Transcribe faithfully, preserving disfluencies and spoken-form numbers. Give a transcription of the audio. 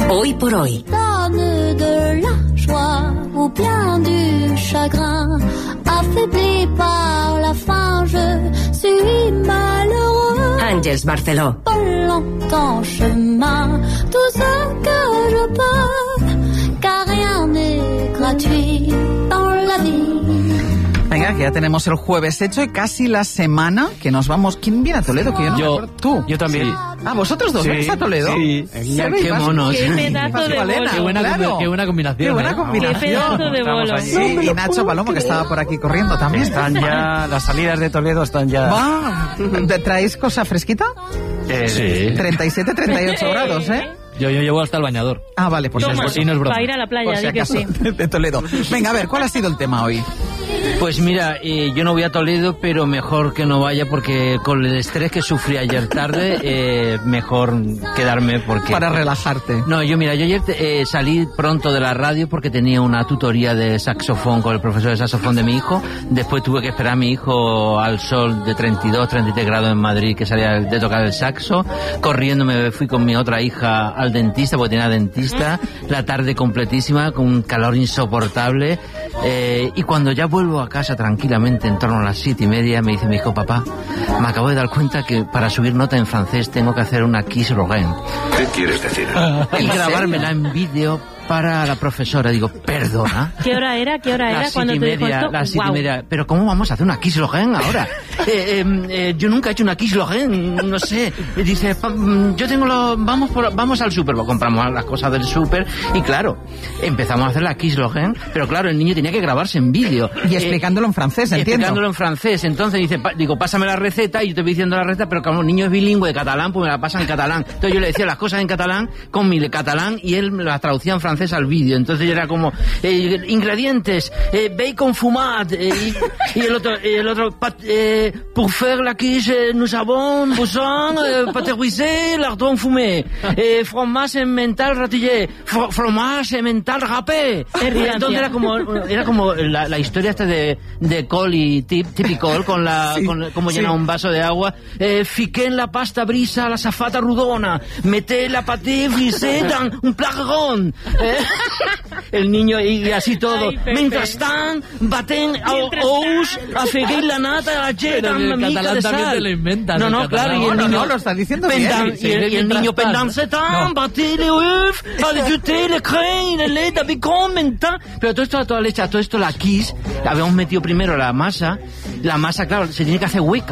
Hoy por hoy. Donne de la joie ou bien du chagrin, affaibli par la faim, je suis malheureux. Àngels Barceló. Pas longtemps chemin, tout ce que je peux, car rien n'est gratuit dans la vie. Venga, que ya tenemos el jueves hecho y casi la semana que nos vamos. ¿Quién viene a Toledo? Que yo no yo, me acuerdo. ¿Tú? Yo también. Sí. Ah, ¿vosotros dos sí, venís a Toledo? Sí. Ya Qué monos. Qué pedazo de bolo. Qué buena, claro. qué buena combinación. Qué buena ¿eh? combinación. Qué pedazo de bolo. Sí, y Nacho Palomo, que estaba por aquí corriendo también. Están ya, las salidas de Toledo están ya... Va, ¿te traéis cosa fresquita? Eh, sí. treinta y siete, treinta y ocho grados, ¿eh? Yo, yo llevo hasta el bañador. Ah, vale, por si Toma, acaso. sí, no es broma. para ir a la playa, Por si di que acaso, sí. de Toledo. Venga, a ver, ¿cuál ha sido el tema hoy? Pues mira, eh, yo no voy a Toledo, pero mejor que no vaya porque con el estrés que sufrí ayer tarde, eh, mejor quedarme porque... Para relajarte. No, yo mira, yo ayer eh, salí pronto de la radio porque tenía una tutoría de saxofón con el profesor de saxofón de mi hijo. Después tuve que esperar a mi hijo al sol de treinta y dos, treinta y tres grados en Madrid, que salía de tocar el saxo. Corriendo me fui con mi otra hija al dentista, porque tenía dentista. La tarde completísima, con un calor insoportable. Eh, y cuando ya vuelvo a casa tranquilamente, en torno a las siete y media, me dice mi hijo: papá, me acabo de dar cuenta que para subir nota en francés tengo que hacer una Kiss Rogen. ¿Qué quieres decir? Y grabármela en vídeo para la profesora. Digo, ¿perdona? ¿Qué hora era? ¿Qué hora era Las cuando siete y te dijo media, esto? las siete Guau. y media. Pero ¿cómo vamos a hacer una Kiss Logen ahora? eh, eh, eh, yo nunca he hecho una Kiss Logen, no sé. Y dice, pa- yo tengo los... Vamos por, vamos al súper, compramos las cosas del súper y claro, empezamos a hacer la Kiss Logen, pero claro, el niño tenía que grabarse en vídeo. Y explicándolo en francés, Eh, entiendo. explicándolo en francés. Entonces dice, pa- digo, pásame la receta y yo te voy diciendo la receta, pero como el niño es bilingüe de catalán, pues me la pasa en catalán. Entonces yo le decía las cosas en catalán con mi catalán y él me las traducía en francés al vídeo. Entonces yo era como, eh, ingredientes, eh, bacon fumat, eh, y, y el otro, y el otro pat, eh, pour faire la quiche, eh, nous avons besoin, eh, pâté brisé, lardon fumé, eh, fromage mental ratillé, fro- fromage mental râpé. Entonces era como, era como la, la historia esta de, de col y tip, tipicol, con la, Sí, con como sí. llena un vaso de agua, eh, fiqué en la pasta brisa la safata rodona, meté la pâté brisé dans un placarón. Eh, el niño y así todo. Ay, Pepe. Mentrestant, baten el Mentrestant. ous, afegué la nata, la llet Pero amb el una mica catalán de también sal. te lo inventas, No, el no, catalán. claro, y el No, no, niño... no, lo estás diciendo Pendant, bien. y, el, y el niño pendant ce temps, batté les œufs, ajouté le crème, le lait, avec con, mental. Pero todo esto a toda leche, a todo esto la Kiss, habíamos metido primero la masa, la masa, claro, se tiene que hacer hueca.